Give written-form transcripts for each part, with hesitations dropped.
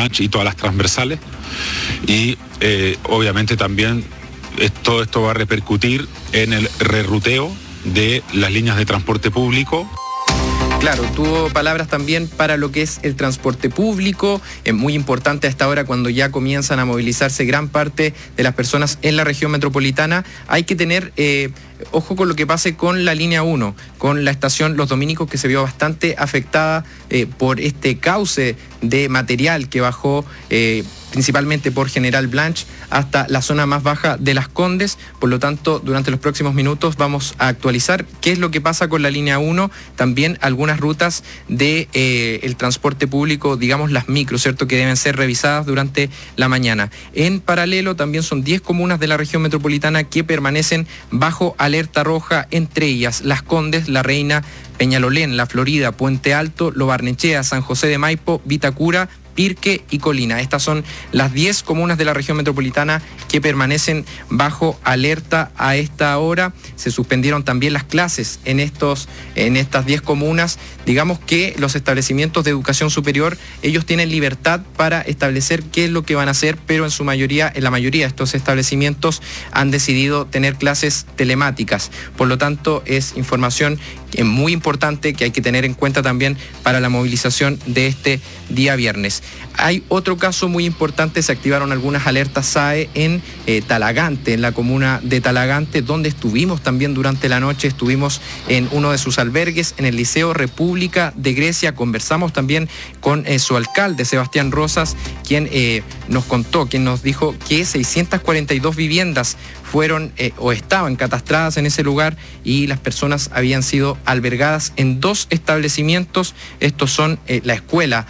Blanch y todas las transversales. Y obviamente también todo esto va a repercutir en el reruteo de las líneas de transporte público. Claro, tuvo palabras también para lo que es el transporte público, es muy importante a esta hora cuando ya comienzan a movilizarse gran parte de las personas en la región metropolitana. Hay que tener ojo con lo que pase con la línea 1, con la estación Los Dominicos, que se vio bastante afectada por este cauce de material que bajó principalmente por General Blanch hasta la zona más baja de Las Condes. Por lo tanto, durante los próximos minutos vamos a actualizar qué es lo que pasa con la línea 1, también algunas rutas de el transporte público, digamos las micros, ¿cierto?, que deben ser revisadas durante la mañana. En paralelo, también son 10 comunas de la región metropolitana que permanecen bajo alerta roja, entre ellas Las Condes, La Reina, Peñalolén, La Florida, Puente Alto, Lo Barnechea, San José de Maipo, Vitacura, Pirque y Colina. Estas son las 10 comunas de la región metropolitana que permanecen bajo alerta a esta hora. Se suspendieron también las clases en estas 10 comunas. Digamos que los establecimientos de educación superior, ellos tienen libertad para establecer qué es lo que van a hacer, pero en la mayoría de estos establecimientos han decidido tener clases telemáticas. Por lo tanto, es información muy importante que hay que tener en cuenta también para la movilización de este día viernes. Hay otro caso muy importante, se activaron algunas alertas SAE en Talagante, en la comuna de Talagante, donde estuvimos también durante la noche, estuvimos en uno de sus albergues, en el Liceo República de Grecia, conversamos también con su alcalde, Sebastián Rosas, quien nos dijo que 642 viviendas fueron o estaban catastradas en ese lugar y las personas habían sido albergadas en 2 establecimientos. Estos son la escuela,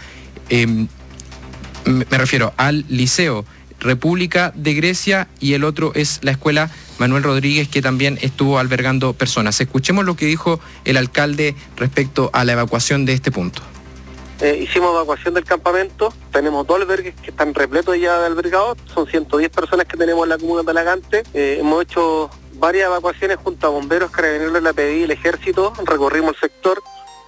me refiero al Liceo República de Grecia, y el otro es la escuela Manuel Rodríguez, que también estuvo albergando personas. Escuchemos lo que dijo el alcalde respecto a la evacuación de este punto. Hicimos evacuación del campamento, tenemos 2 albergues que están repletos ya de albergados, son 110 personas que tenemos en la comuna de Talagante. Hemos hecho varias evacuaciones junto a bomberos, carabineros, la PDI y el ejército, recorrimos el sector.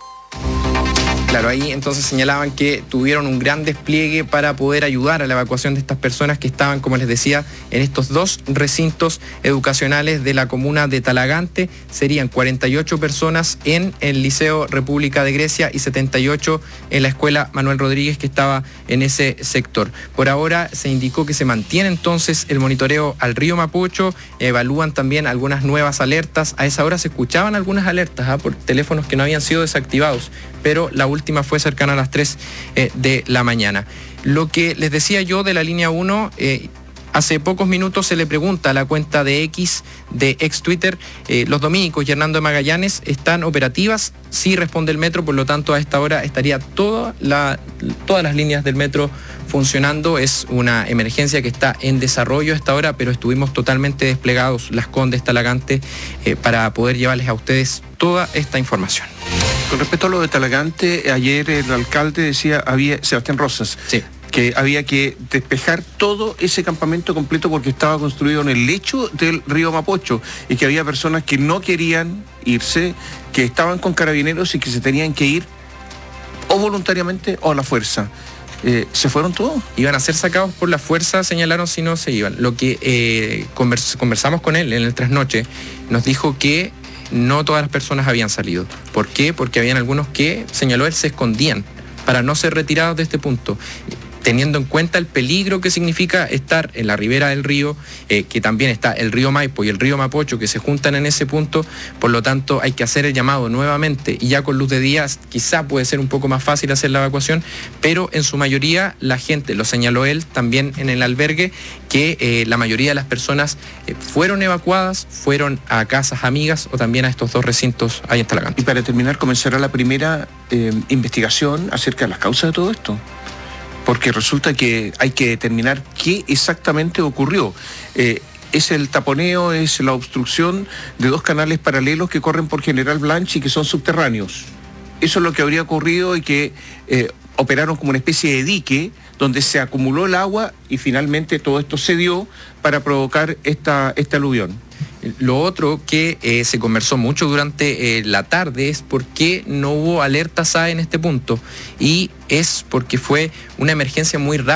Claro, ahí entonces señalaban que tuvieron un gran despliegue para poder ayudar a la evacuación de estas personas que estaban, como les decía, en estos 2 recintos educacionales de la comuna de Talagante. Serían 48 personas en el Liceo República de Grecia y 78 en la escuela Manuel Rodríguez, que estaba en ese sector. Por ahora se indicó que se mantiene entonces el monitoreo al río Mapocho, evalúan también algunas nuevas alertas. A esa hora se escuchaban algunas alertas por teléfonos que no habían sido desactivados, pero la última fue cercana a las 3 de la mañana. Lo que les decía yo de la línea 1, hace pocos minutos se le pregunta a la cuenta de X, de ex Twitter, Los Dominicos y Hernando de Magallanes están operativas. Sí, responde el metro, por lo tanto a esta hora estaría todas las líneas del metro funcionando. Es una emergencia que está en desarrollo a esta hora, pero estuvimos totalmente desplegados, Las Condes, Talagante, para poder llevarles a ustedes toda esta información. Con respecto a lo de Talagante, ayer el alcalde decía, Sebastián Rosas, sí, que había que despejar todo ese campamento completo porque estaba construido en el lecho del río Mapocho y que había personas que no querían irse, que estaban con carabineros y que se tenían que ir o voluntariamente o a la fuerza. ¿Se fueron todos? Iban a ser sacados por la fuerza, señalaron, si no se iban. Lo que conversamos con él en el trasnoche, nos dijo que no todas las personas habían salido. ¿Por qué? Porque habían algunos que, señaló él, se escondían para no ser retirados de este punto, teniendo en cuenta el peligro que significa estar en la ribera del río, que también está el río Maipo y el río Mapocho, que se juntan en ese punto. Por lo tanto, hay que hacer el llamado nuevamente, y ya con luz de día quizá puede ser un poco más fácil hacer la evacuación, pero en su mayoría la gente, lo señaló él también en el albergue, que la mayoría de las personas fueron evacuadas, fueron a casas amigas o también a estos 2 recintos ahí en Talagante. Y para terminar, comenzará la primera investigación acerca de las causas de todo esto, porque resulta que hay que determinar qué exactamente ocurrió. Es el taponeo, es la obstrucción de 2 canales paralelos que corren por General Blanch y que son subterráneos. Eso es lo que habría ocurrido, y que operaron como una especie de dique donde se acumuló el agua y finalmente todo esto se dio para provocar este aluvión. Lo otro que se conversó mucho durante la tarde es por qué no hubo alerta SAE en este punto, y es porque fue una emergencia muy rápida.